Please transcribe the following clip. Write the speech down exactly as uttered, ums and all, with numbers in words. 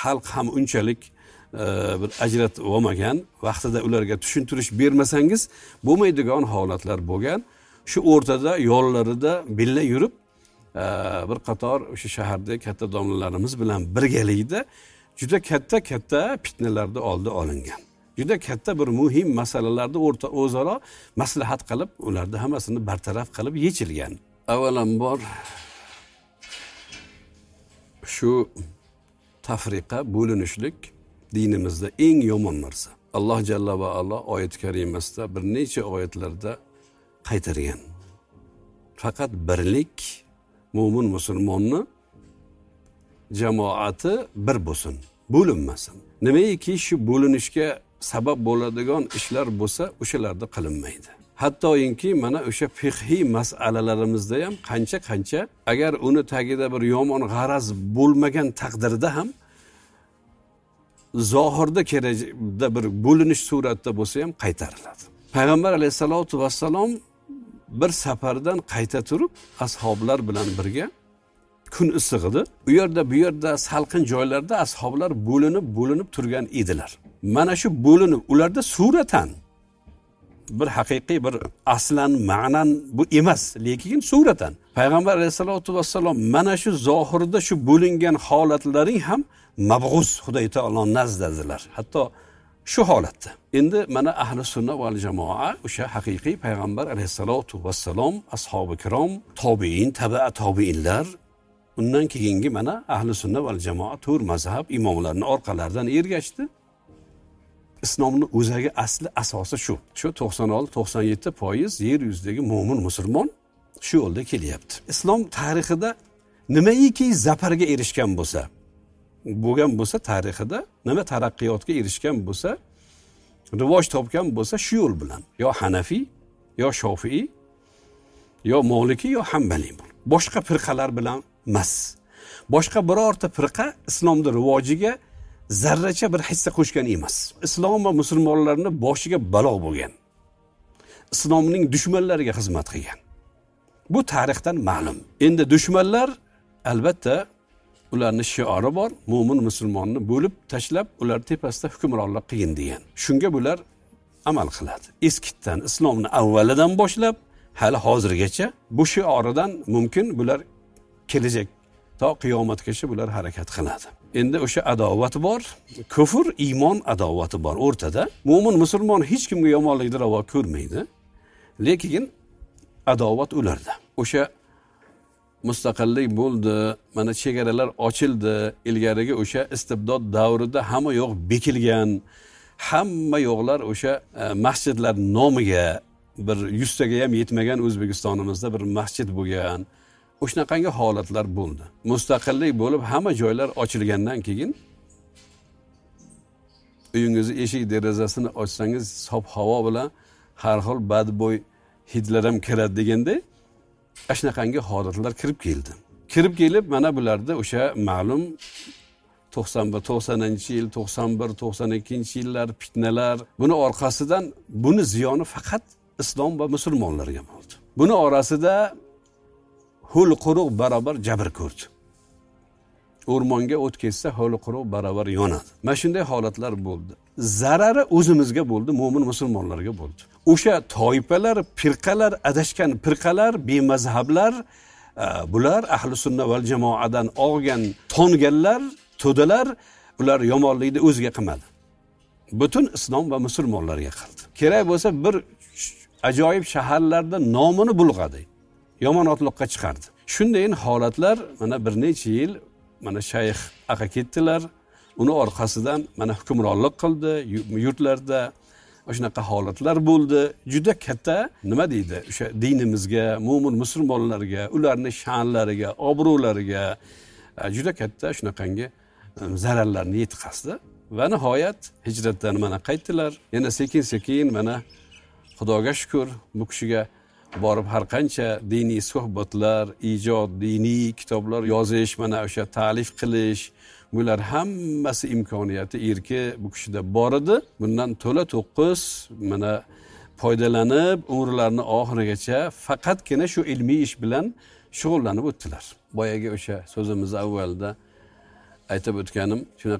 xalq ham unchalik bir ajratib olmagan, vaqtida ularga tushuntirish bermasangiz bo'lmaydigan holatlar bo'lgan. Shu o'rtada yo'llarida billa yurib, bir qator o'sha shahardagi katta domlalarimiz bilan birgalikda juda katta-katta fitnalarda oldi olingan. Juda katta bir muhim masalalarda o'rta o'zaro maslahat qilib, ularni hammasini bartaraf qilib yechilgan. Avvalambor shu tafriqa, bo'linishlik dinimizda eng yomon narsa. Alloh jalla va ala oyat karimasida bir necha oyatlarda qaytargan. Faqat birlik mo'min musulmonni jamoati bir bo'lsin, bo'linmasin. Nimaiki shu bo'linishga sabab bo'ladigan ishlar bo'lsa, o'shalarda qilinmaydi. Hattoki mana o'sha fiqhiy masalalarimizda ham qancha-qancha agar uni tagida bir yomon g'araz bo'lmagan taqdirda ham zohirda kerakda bir bo'linish suratda bo'lsa ham qaytariladi. Payg'ambar alayhisolatu vassalom bir safardan qayta turib ashoblar bilan birga kun issiq edi. U yerda bu yerda salqin joylarda ashoblar bo'linib bo'linib turgan edilar. Mana shu bo'linib ularda suratan bir haqiqiy bir aslan ma'nan bu emas, lekin suratan Payg'ambar alayhisolatu vassalom mana shu zohirda shu bo'lingan holatlaring ham mabg'uz Xudoy taolo nazdadilar. Hatto shu holatda. Endi mana ahli sunna val jamoa o'sha haqiqiy Payg'ambar alayhisolatu vassalom, ashabi kirom, tobiin, tabi'a tobiinlar, undan keyingi mana ahli sunna val jamoa to'rt mazhab imomlarining orqalaridan ergashdi. Islomning o'zagi asli asosi shu. Shu to'qson olti to'qson yetti foiz yer yuzidagi mo'min musulmon shu yo'lda kelyapti. Islom tarixida nimaiki zafarga erishgan bo'lsa, bo'lgan bo'lsa tarixida nima taraqqiyotga erishgan bo'lsa, rivoj topgan bo'lsa shu yo'l bilan. Yo Hanafi, yo Shofi'i, yo Maliki, yo Hanbali. Boshqa firqalar bilan emas. Boshqa birorta firqa islomning rivojiga zarracha bir hissa qo'shgan emas. Islom va musulmonlarning boshiga balo bo'lgan. Islomning dushmanlariga xizmat qilgan. Bu tarixdan ma'lum. Endi dushmanlar albatta ularning shiori bor, mo'min musulmonni bo'lib tashlab, ular tepasida hukmronlik qilin degan. Shunga bular amal qiladi. Eskitdan islomni avvalidan boshlab hali hozirgacha bu shioridan mumkin bular kelajak to qiyomatgacha bular harakat qiladi. Endi o'sha adovat bor, kufr, iymon adovati bor o'rtada. Mo'min musulmon hech kimga yomonlikni ravo ko'rmaydi. Lekin adovat ularda. O'sha mustaqillik bo'ldi, mana chegaralar ochildi, ilgarigi o'sha istibdod davrida hamma yo'q bekilgan, hamma yo'qlar o'sha masjidlar nomiga bir yuztaga ham yetmagan O'zbekistonimizda bir masjid bo'lgan. O'shanaqangi holatlar bo'ldi. Mustaqillik bo'lib hamma joylar ochilgandan keyin uyingizni eshik derazasini ochsangiz sof havo bilan har xil badbo'y hidlar ham kiradi deganda ashunaqangi holatlar kirib keldi. Kirib kelib mana bularda o'sha ma'lum to'qson bir to'qsoninchi yil, to'qson bir to'qson ikkinchi yillar fitnalar, buni orqasidan buni ziyoni faqat islom va musulmonlarga bo'ldi. Buni orasida ho'l quruq barobar jabr ko'rdi. O'rmonga o't ketsa ho'l quruq barobar yonadi. Mana shunday holatlar bo'ldi. Zarari o'zimizga bo'ldi, mo'min musulmonlarga bo'ldi. O'sha toifalar, firqalar, adashgan firqalar, bemazhablar, bular ahli sunna val jamoadan olgan tonganlar, to'dalar, ular yomonlikni o'ziga qilmadi. Butun islom va musulmonlarga qildi. Kerak bo'lsa bir ajoyib shaharlarda nomini bulg'adi. Yomon otliqqa chiqardi. Shunday holatlar mana bir necha yil mana shayx aka ketdilar. Uni orqasidan mana hukmronlik qildi yurtlarda. Shunaqa holatlar bo'ldi. Juda katta nima deydi? O'sha dinimizga, mo'min musulmonlarga, ularning sha'nlariga, obro'lariga juda katta shunaqangi zararlarni yetkazdi. Va nihoyat hijratdan mana qaytdilar. Yana sekin-sekin mana Xudoga shukr bu kishiga borib har qancha diniy suhbatlar, ijod, diniy kitoblar yozish, mana o'sha ta'lif qilish, bular hammasi imkoniyati erki bu kishida bor edi. Bundan to'la to'qqiz mana foydalanib umrlarining oxirigacha faqatgina shu ilmiy ish bilan shug'ullanib o'tdilar. Boyagi o'sha so'zimiz avvalda aytib o'tganim,